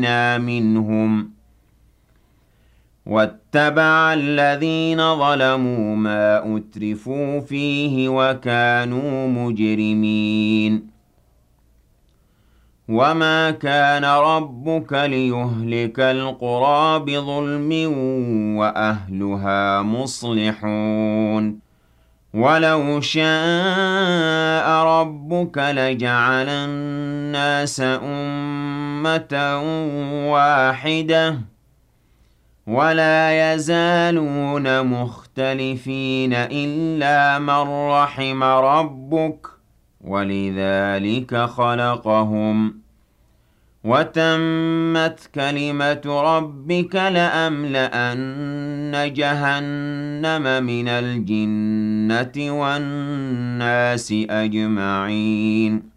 منهم واتبع الذين ظلموا ما أترفوا فيه وكانوا مجرمين وما كان ربك ليهلك القرى بظلم وأهلها مصلحون ولو شاء ربك لجعل الناس أمة واحدة ولا يزالون مختلفين إلا من رحم ربك ولذلك خلقهم وتمت كلمة ربك لأملأن جهنم من الجنة والناس أجمعين